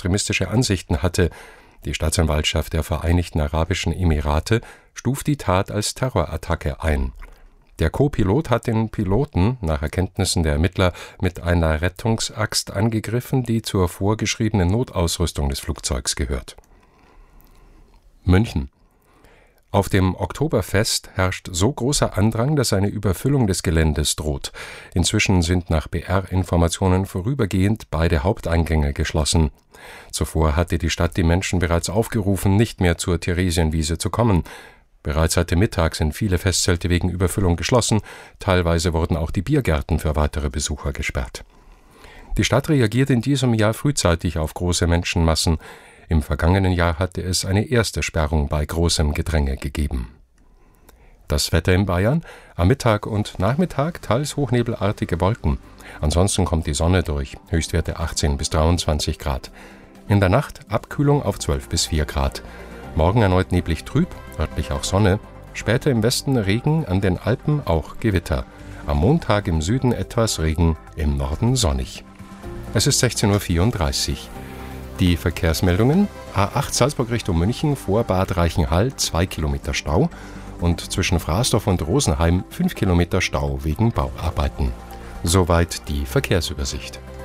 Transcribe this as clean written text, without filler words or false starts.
extremistische Ansichten hatte. Die Staatsanwaltschaft der Vereinigten Arabischen Emirate stuft die Tat als Terrorattacke ein. Der Co-Pilot hat den Piloten nach Erkenntnissen der Ermittler mit einer Rettungsaxt angegriffen, die zur vorgeschriebenen Notausrüstung des Flugzeugs gehört. München. Auf dem Oktoberfest herrscht so großer Andrang, dass eine Überfüllung des Geländes droht. Inzwischen sind nach BR-Informationen vorübergehend beide Haupteingänge geschlossen. Zuvor hatte die Stadt die Menschen bereits aufgerufen, nicht mehr zur Theresienwiese zu kommen. Bereits heute Mittag sind viele Festzelte wegen Überfüllung geschlossen. Teilweise wurden auch die Biergärten für weitere Besucher gesperrt. Die Stadt reagiert in diesem Jahr frühzeitig auf große Menschenmassen. Im vergangenen Jahr hatte es eine erste Sperrung bei großem Gedränge gegeben. Das Wetter in Bayern: am Mittag und Nachmittag teils hochnebelartige Wolken. Ansonsten kommt die Sonne durch, Höchstwerte 18 bis 23 Grad. In der Nacht Abkühlung auf 12 bis 4 Grad. Morgen erneut neblig trüb, örtlich auch Sonne. Später im Westen Regen, an den Alpen auch Gewitter. Am Montag im Süden etwas Regen, im Norden sonnig. Es ist 16:34 Uhr. Die Verkehrsmeldungen: A8 Salzburg Richtung München vor Bad Reichenhall 2 Kilometer Stau und zwischen Frasdorf und Rosenheim 5 Kilometer Stau wegen Bauarbeiten. Soweit die Verkehrsübersicht.